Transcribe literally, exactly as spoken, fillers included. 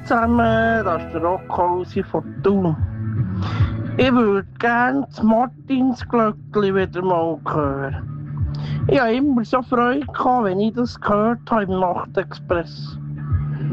zusammen, das ist der Rockhausi von Thun. Ich würde gerne das Martinsglöckli wieder mal hören. Ich hatte immer so Freude, gehabt, wenn ich das gehört habe im Nachtexpress.